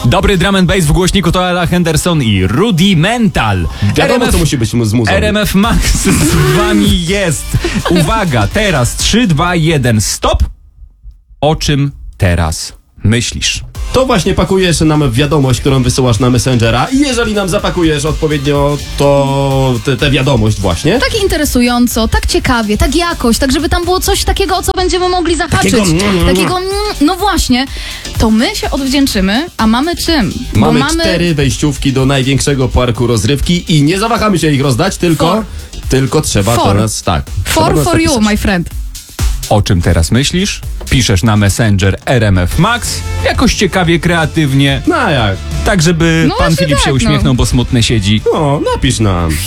Dobry drum and bass w głośniku to Ella Henderson i Rudimental. Wiadomo, co musi być z muzą. RMF Max z wami jest. Uwaga, teraz 3, 2, 1, stop. O czym teraz myślisz? To właśnie pakujesz nam wiadomość, którą wysyłasz na Messengera i jeżeli nam zapakujesz odpowiednio tę wiadomość właśnie. Tak interesująco, tak ciekawie, tak jakoś, tak żeby tam było coś takiego, o co będziemy mogli zahaczyć. Takiego no właśnie, to my się odwdzięczymy, a mamy czym? Mamy 4 wejściówki do największego parku rozrywki i nie zawahamy się ich rozdać, tylko trzeba do nas, tak. For you, my friend. O czym teraz myślisz? Piszesz na Messenger RMF Max, jakoś ciekawie, kreatywnie, No jak? tak żeby No pan właśnie Filip się tak, uśmiechnął, bo smutny siedzi. No, napisz nam.